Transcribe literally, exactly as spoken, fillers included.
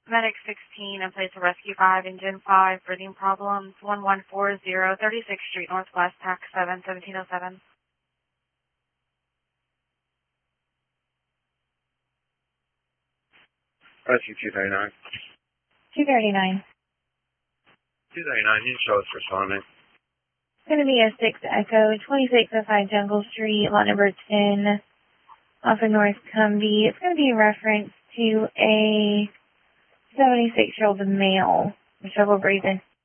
Medic sixteen, in place of Rescue five, Engine five, breathing problems, one one four zero, thirty-sixth Street Northwest, Tax seven, seventeen oh seven. Rescue two thirty-nine. two thirty-nine. two thirty-nine, you show us responding. It's going to be a six Echo, twenty-six oh five Jungle Street, lot number ten, off of North Cumbie. It's going to be in reference to a seventy-six-year-old male with trouble breathing.